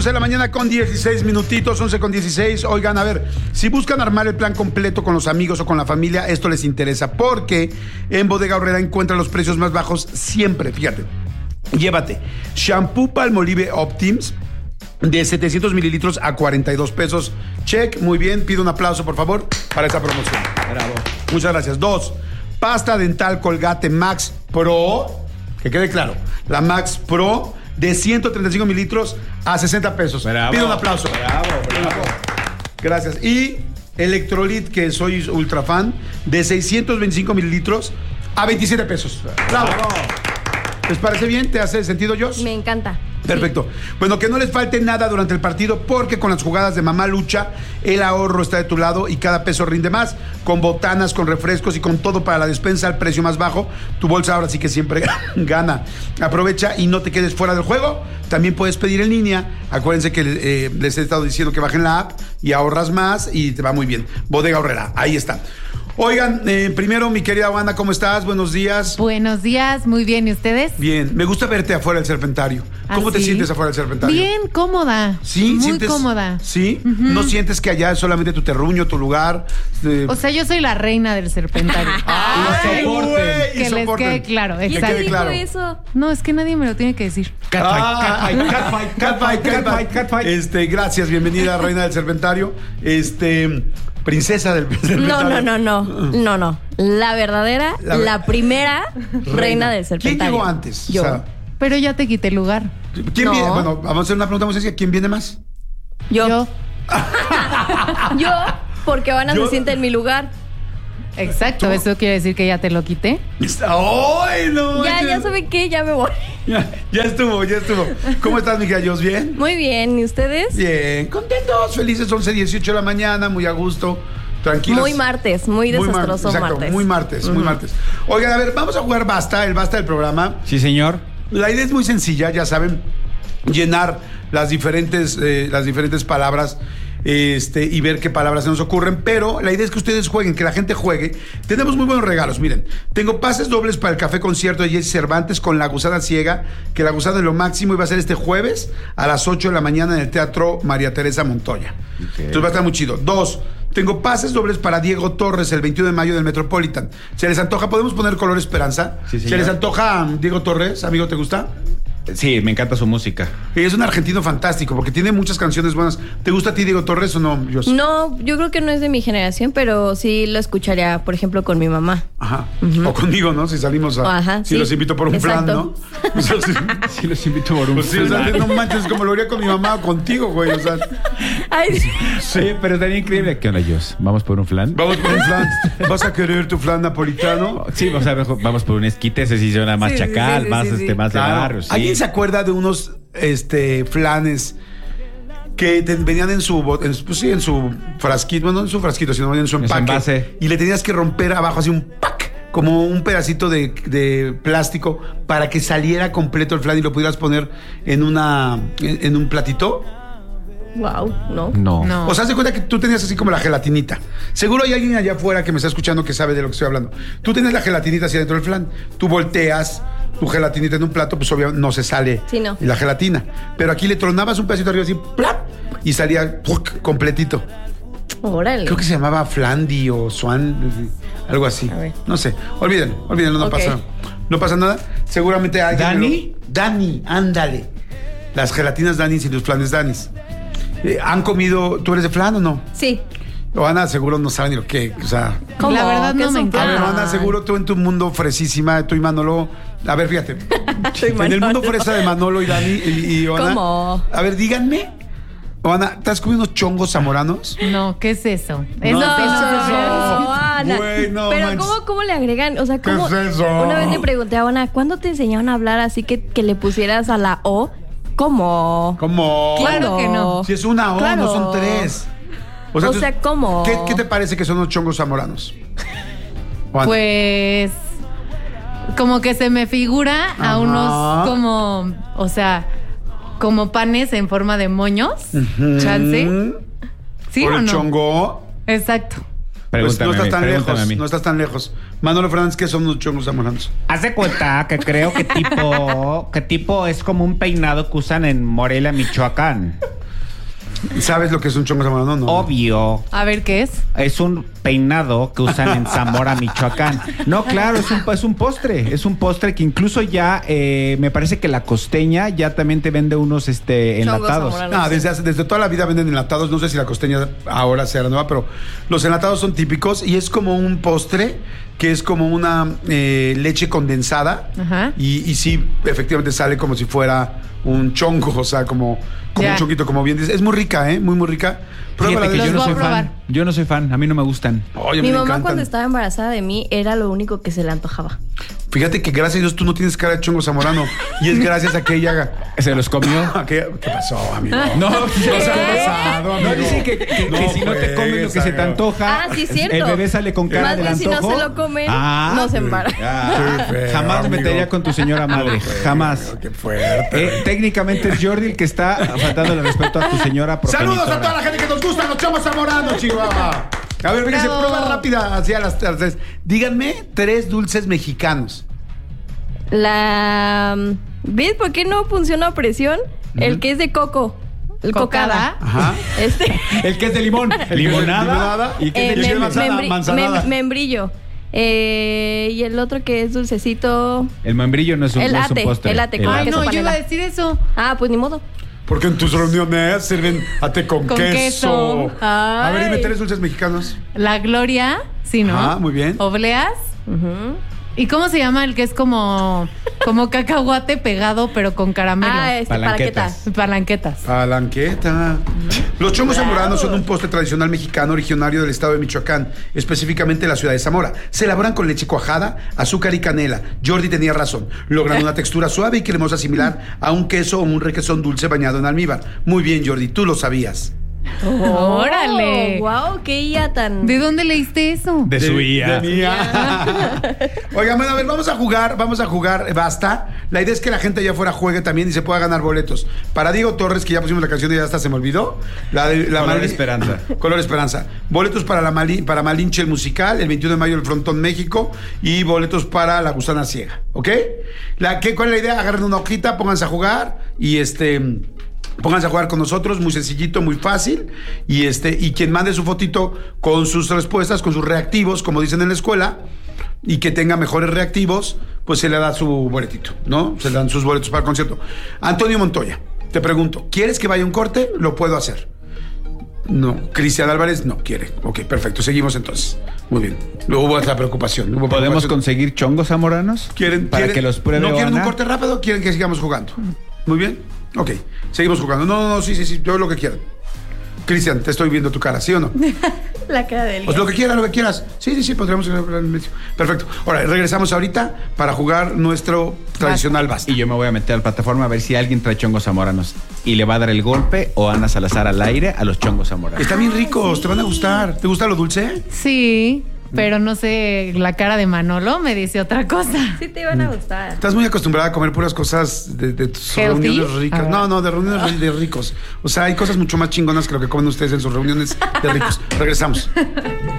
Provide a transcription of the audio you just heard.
11 de la mañana con 16 minutitos, 11 con 16. Oigan, a ver, si buscan armar el plan completo con los amigos o con la familia, esto les interesa, porque en Bodega Aurrera encuentran los precios más bajos siempre, fíjate. Llévate shampoo Palmolive Optims de 700 mililitros a 42 pesos. Check, muy bien, pido un aplauso, por favor, para esa promoción. Bravo. Muchas gracias. 2, pasta dental Colgate Max Pro, que quede claro, la Max Pro de 135 mililitros a 60 pesos. Bravo. Pido un aplauso. Bravo. Gracias. Y Electrolit, que soy ultra fan, de 625 mililitros a 27 pesos. Bravo. ¿Les parece bien? ¿Te hace sentido, Jos? Me encanta. Perfecto. Bueno, que no les falte nada durante el partido, porque con las jugadas de Mamá Lucha, el ahorro está de tu lado y cada peso rinde más. Con botanas, con refrescos y con todo para la despensa al precio más bajo. Tu bolsa ahora sí que siempre gana. Aprovecha y no te quedes fuera del juego. También puedes pedir en línea. Acuérdense que les he estado diciendo que bajen la app y ahorras más y te va muy bien. Bodega Aurrera, ahí está. Oigan, primero, mi querida Wanda, ¿cómo estás? Buenos días. Buenos días, muy bien. ¿Y ustedes? Bien, me gusta verte afuera del Serpentario. ¿Cómo te sientes afuera del Serpentario? Bien, cómoda. ¿Sí? Muy cómoda. ¿Sí? ¿No sientes que allá es solamente tu terruño, tu lugar? O sea, yo soy la reina del Serpentario. ¡Ay, güey! Que les quede claro, ¿Quién exacto. te dijo claro. eso? No, es que nadie me lo tiene que decir. Catfight. Gracias, bienvenida, reina del Serpentario. Princesa del Serpentario. No. La verdadera, la primera reina del Serpentario. ¿Quién llegó antes? Yo. O sea, Pero ya te quité el lugar. ¿quién No. viene? Bueno, vamos a hacer una pregunta muy sencilla. ¿Quién viene más? Yo, porque Ana Yo. se siente en mi lugar. Exacto, eso quiere decir que ya te lo quité. ¡Ay, no! Ya saben qué, ya me voy. Ya estuvo. ¿Cómo estás, mi querida Jos? ¿Bien? Muy bien, ¿y ustedes? Bien, contentos, felices, 11:18 de la mañana, muy a gusto, tranquilos. Muy martes, muy desastroso exacto, martes. muy martes. Oigan, a ver, vamos a jugar el basta del programa. Sí, señor. La idea es muy sencilla, ya saben, llenar las diferentes palabras y ver qué palabras se nos ocurren, pero la idea es que ustedes jueguen, que la gente juegue. Tenemos muy buenos regalos, miren, tengo pases dobles para el café concierto de Jesse Cervantes con La Gusana Ciega, que La Gusana es lo máximo y va a ser este jueves a las 8 de la mañana en el Teatro María Teresa Montoya. Okay. Entonces va a estar muy chido. 2, tengo pases dobles para Diego Torres el 21 de mayo del Metropolitan. ¿Se les antoja? ¿Podemos poner color esperanza? Sí, señor. ¿Se les antoja Diego Torres? Amigo, ¿te gusta? Sí, me encanta su música. Es un argentino fantástico porque tiene muchas canciones buenas. ¿Te gusta a ti Diego Torres o no, Jos? No, yo creo que no es de mi generación, pero sí lo escucharía, por ejemplo, con mi mamá. Ajá. O conmigo, ¿no? Si salimos a... Ajá, si sí. los invito por un flan, Exacto. ¿no? O sea, Sí, los invito por un pues sí, o sea, no manches, como lo haría con mi mamá o contigo, güey. O sea, Ay, Sí, pero estaría increíble. ¿Qué onda, Jos? ¿Vamos por un flan? vamos por un flan. ¿Vas a querer tu flan napolitano? Sí, vamos por un esquite. Ese sí suena más Sí, chacal, sí, más sí, sí. más de Claro. barrio. Sí. ¿Alguien se acuerda de unos flanes que venían en su frasquito, bueno, no en su frasquito, sino en su En su empaque? envase. Y le tenías que romper abajo así un pack, como un pedacito de plástico para que saliera completo el flan y lo pudieras poner en un platito. wow, ¿no? No. O sea, haz de cuenta que tú tenías así como la gelatinita. Seguro hay alguien allá afuera que me está escuchando que sabe de lo que estoy hablando. Tú tienes la gelatinita hacia dentro del flan. Tú volteas tu gelatinita en un plato, pues obviamente no se sale Sí, no. la gelatina. Pero aquí le tronabas un pedacito arriba así, ¡plap! Y salía ¡puc! Completito. Órale. Creo que se llamaba Flandy o Swan, algo así. A ver. No sé. Olvídenlo, no Ok. pasa. No pasa nada. Seguramente alguien. ¿Dani? Dani, ándale. Las gelatinas Danis y los flanes Danis. ¿Han comido? ¿Tú eres de flan o no? Sí. O Ana, seguro no saben ni lo que. O sea. ¿Cómo? La verdad ¿Qué no es me un encanta. A ver, flan? Ana, seguro tú en tu mundo fresísima, tú y Manolo. A ver, fíjate. Soy En el Manolo. mundo fresa de Manolo y Dani y Ana. ¿Cómo? A ver, díganme. Ana, ¿te has comido unos chongos zamoranos? No, ¿qué es eso? No, Eso sí ¿qué es no eso? sé. Ana. Güey, no Pero manches. ¿cómo le agregan? O sea, ¿cómo? ¿Qué es eso? Una vez le pregunté a Ana, ¿cuándo te enseñaron a hablar así que le pusieras a la O? ¿Cómo? ¿Cómo? Claro que no. Si es una O, Claro. no son tres. O sea, ¿cómo? ¿Qué te parece que son los chongos zamoranos? Juan. Pues como que se me figura Ajá. a unos como, o sea, como panes en forma de moños. Chance. ¿Sí ¿Por o el no? chongo? Exacto. Pues Pregúntame no estás tan pregúntame a lejos. mí. No estás tan lejos. Manolo Fernández, ¿qué son los chongos zamoranos? Haz de cuenta que creo que tipo es como un peinado que usan en Morelia, Michoacán. ¿Sabes lo que es un chongo zamorano? No. Obvio. A ver, ¿qué es? Es un peinado que usan en Zamora, Michoacán. No, claro, es un postre. Es un postre que incluso ya me parece que la Costeña ya también te vende unos enlatados. No, desde toda la vida venden enlatados. No sé si la Costeña ahora sea la nueva, pero los enlatados son típicos y es como un postre que es como una leche condensada. Ajá. Y sí, efectivamente sale como si fuera un chongo, o sea, como un chonguito, como bien dices. Es muy rica, muy, muy rica. Pruébala, Fíjate que yo Los no voy a soy probar. fan. Yo no soy fan, a mí no me gustan. Oye, Mi me mamá encantan. cuando estaba embarazada de mí era lo único que se le antojaba. Fíjate que gracias a Dios tú no tienes cara de chongo zamorano. Y es gracias a que ella haga. ¿Se los comió? ¿Qué pasó, amigo? No, No se ha pasado, amigo. No, dicen que si no te comes lo que se te antoja, Ah, sí, cierto. el bebé sale con cara Más del bien si antojo. no se lo comen, no se embaraza. Qué feo, Jamás me metería amigo. con tu señora madre, jamás. Qué fuerte. Técnicamente es Jordi el que está faltando el respeto a tu señora progenitora. Saludos a toda la gente que nos gusta los chongos zamoranos, Chihuahua. A ver, fíjense, Bravo. prueba rápida hacia las tres. Díganme 3 dulces mexicanos. ¿Ves por qué no funciona a presión? El que es de coco. El Cocada. cocada. Ajá. El que es de limón. Limonada. ¿Y qué Mem- de manzana? membri- Manzanada. membrillo. Y el otro que es dulcecito. El membrillo no es un, El no es un ate, postre. el ate con Ay, queso no, yo panela. iba a decir eso. Ah, pues ni modo. Porque en tus reuniones sirven ate con Con queso. queso. A ver, dime Ay. 3 dulces mexicanos. La Gloria, sí, ¿no? Ah, muy bien. Obleas. Ujú. ¿Y cómo se llama el que es como cacahuate pegado, pero con caramelo? Ah, Palanquetas. palanqueta. Palanquetas. Palanqueta. Los chongos zamoranos son un postre tradicional mexicano originario del estado de Michoacán, específicamente de la ciudad de Zamora. Se elaboran con leche cuajada, azúcar y canela. Jordi tenía razón. Logran una textura suave y cremosa similar a un queso o un requesón dulce bañado en almíbar. Muy bien, Jordi, tú lo sabías. ¡Órale! ¡Wow! ¡Qué IA tan! ¿De dónde leíste eso? De su IA. De mi IA. Oigan, bueno, a ver, vamos a jugar, basta. La idea es que la gente allá afuera juegue también y se pueda ganar boletos. Para Diego Torres, que ya pusimos la canción y ya hasta se me olvidó. La Color Esperanza. Color Esperanza. Boletos para para Malinche el musical, el 21 de mayo el Frontón México, y boletos para La Gusana Ciega, ¿ok? ¿Cuál es la idea? Agarren una hojita, pónganse a jugar y pónganse a jugar con nosotros, muy sencillito, muy fácil. Y quien mande su fotito con sus respuestas, con sus reactivos, como dicen en la escuela, y que tenga mejores reactivos, pues se le da su boletito, ¿no? Se le dan sus boletos para el concierto. Antonio Montoya, te pregunto, ¿quieres que vaya a un corte? Lo puedo hacer. No. Cristian Álvarez no quiere. Ok, perfecto. Seguimos entonces. Muy bien. Luego hubo otra preocupación. ¿Podemos conseguir chongos zamoranos? Para que los pruebe ¿No quieren un Ana? corte rápido o quieren que sigamos jugando? Muy bien. Ok, seguimos jugando. No, sí, yo lo que quieran. Cristian, te estoy viendo tu cara, ¿sí o no? La cara de él. Pues lo que quieras. Sí, podríamos hablar en medio. Perfecto. Ahora, regresamos ahorita para jugar nuestro tradicional basta. Y yo me voy a meter a la plataforma a ver si alguien trae chongos zamoranos. Y le va a dar el golpe o Ana Salazar al aire a los chongos zamoranos. Están bien ricos, te van a gustar. ¿Te gusta lo dulce? Sí, pero no sé, la cara de Manolo me dice otra cosa. Sí te iban a gustar. Estás muy acostumbrada a comer puras cosas de tus Healthy. reuniones ricas. Ah. No, de reuniones de ricos. O sea, hay cosas mucho más chingonas que lo que comen ustedes en sus reuniones de ricos. Regresamos.